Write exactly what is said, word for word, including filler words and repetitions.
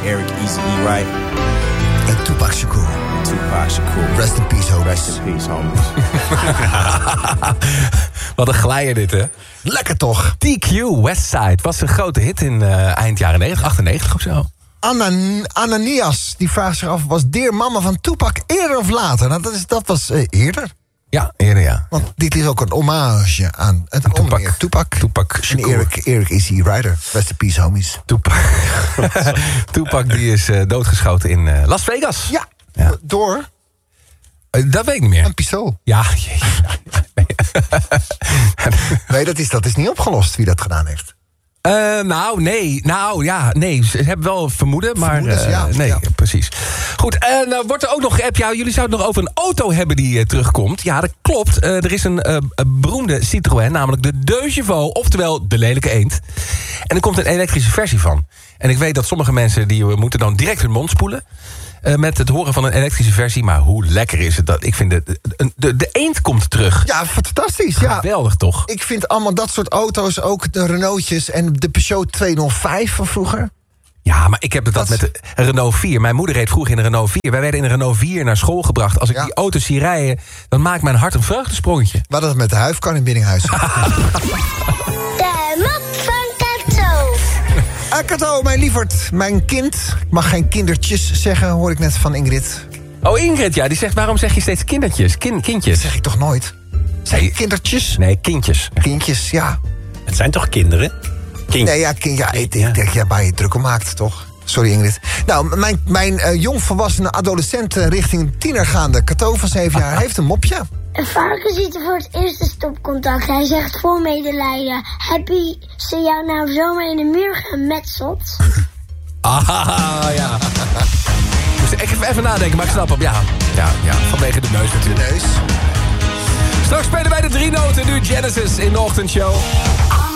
Eric Eazy-E Wright. En Tupac Shakur. Tupac Shakur. Rest in peace, homies. Rest in peace, homies. Wat een glijer dit, hè? Lekker toch? T Q, Westside, was een grote hit in uh, eind jaren negentig, achtennegentig of zo. Anna, Ananias, die vraagt zich af... was Dear Mama van Tupac eerder of later? Nou, dat, is, dat was uh, eerder. Ja, eerder, ja. Want dit is ook een hommage aan het Tupac. Tupac. Tupac. Tupac En Shakur. Eric, Eric Eazy Rider. Rest in peace, homies. Tupac. Tupac die is uh, doodgeschoten in uh, Las Vegas. Ja, Ja. door Uh, dat weet ik niet meer. een pistool. Ja, jee. Nee, dat is, dat is niet opgelost wie dat gedaan heeft. Uh, nou, nee. Nou, ja, nee. Ze hebben wel vermoeden, maar... Vermoedens, uh, ja. Nee, Ja. precies. Goed, en uh, wordt er ook nog geappt... Ja, jullie zouden het nog over een auto hebben die uh, terugkomt. Ja, dat klopt. Uh, er is een, uh, een beroemde Citroën, namelijk de Deux Chevaux, oftewel de lelijke eend. En er komt een elektrische versie van. En ik weet dat sommige mensen die uh, moeten dan direct hun mond spoelen... Uh, met het horen van een elektrische versie. Maar hoe lekker is het dat? Ik vind de, de, de, de eend komt terug. Ja, fantastisch. Ja. Geweldig, toch? Ik vind allemaal dat soort auto's, ook de Renaultjes en de Peugeot tweehonderdvijf van vroeger. Ja, maar ik heb het dat Dat- met de Renault vier. Mijn moeder reed vroeger in een Renault vier. Wij werden in een Renault vier naar school gebracht. Als ik Ja. die auto's zie rijden, dan maakt mijn hart een vreugdesprongetje. We hadden het met de huifkar in Biddinghuis. De mop van Kato. Ah, Kato, mijn lieverd, mijn kind. Ik mag geen kindertjes zeggen, hoor ik net van Ingrid. Oh, Ingrid, ja, die zegt, waarom zeg je steeds kindertjes? Kin, kindjes? Dat zeg ik toch nooit? Zeg Nee. ik kindertjes? Nee, kindjes. Kindjes, ja. Het zijn toch kinderen? Kindjes. Nee, ja, kind, ja ik, ik denk ja, waar je het druk om maakt, toch? Sorry, Ingrid. Nou, mijn, mijn uh, jongvolwassene adolescent uh, richting tiener gaande Kato van zeven jaar heeft een mopje. Een varken ziet er voor het eerste stopcontact. Hij zegt vol medelijden: heb je ze jou nou zomaar in de muur gemetseld? Ah, ja. Moest ik even, even nadenken, maar ik snap hem. Ja, ja, ja, vanwege de neus natuurlijk. Neus. Straks spelen wij de drie noten, nu Genesis in de ochtendshow.